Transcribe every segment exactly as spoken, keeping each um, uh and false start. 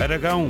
Aragão.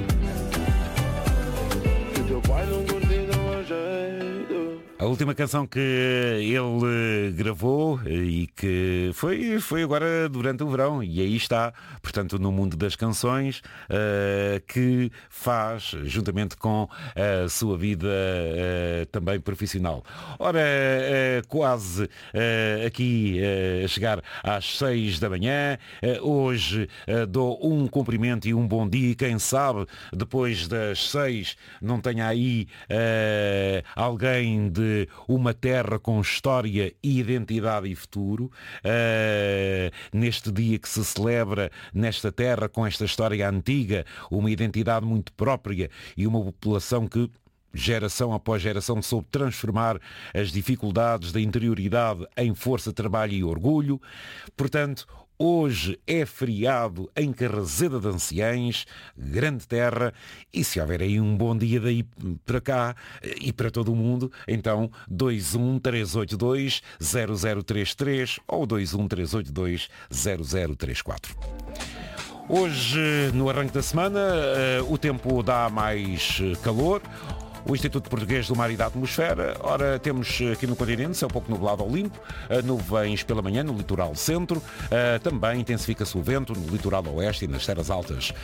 A última canção que ele gravou e que foi, foi agora durante o verão, e aí está, portanto, no mundo das canções, uh, que faz juntamente com a sua vida uh, também profissional. Ora, uh, quase uh, aqui uh, a chegar às seis da manhã, uh, hoje uh, dou um cumprimento e um bom dia, e quem sabe depois das seis não tenha aí uh, alguém de uma terra com história, identidade e futuro, uh, neste dia que se celebra nesta terra com esta história antiga, uma identidade muito própria e uma população que geração após geração soube transformar as dificuldades da interioridade em força, trabalho e orgulho. Portanto, hoje é feriado em Carrazeda de Anciães, grande terra, e se houver aí um bom dia daí para cá e para todo o mundo, então dois um três oito dois zero zero três três ou dois um três oito dois zero zero três quatro. Hoje, no arranque da semana, o tempo dá mais calor. O Instituto Português do Mar e da Atmosfera, ora, temos aqui no continente, céu pouco nublado ao limpo, nuvens pela manhã no litoral centro, também intensifica-se o vento no litoral oeste e nas terras altas,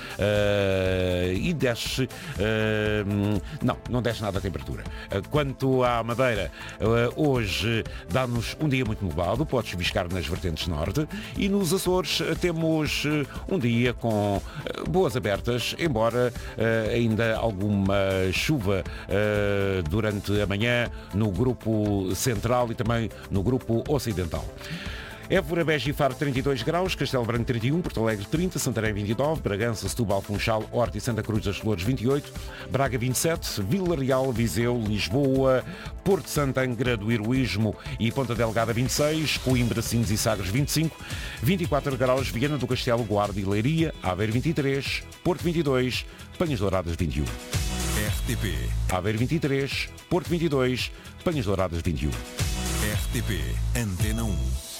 e desce, não, não desce nada a temperatura. Quanto à Madeira, hoje dá-nos um dia muito nublado, pode chuviscar nas vertentes norte, e nos Açores temos um dia com boas abertas, embora ainda alguma chuva Uh, durante a manhã no grupo central e também no grupo ocidental. Évora, Beja e Faro trinta e dois graus, Castelo Branco trinta e um, Porto Alegre trinta, Santarém vinte e nove, Bragança, Setúbal, Funchal, Horta e Santa Cruz das Flores vinte e oito, Braga vinte e sete, Vila Real, Viseu, Lisboa, Porto Santo, Angra do Heroísmo e Ponta Delgada vinte e seis, Coimbra, Sines e Sagres vinte e cinco, vinte e quatro graus, Viana do Castelo, Guarda e Leiria, Aveiro vinte e três, Porto vinte e dois, Panhas Douradas vinte e um. R T P. Aveiro vinte e três, Porto vinte e dois, Panhas Douradas vinte e um. R T P Antena um.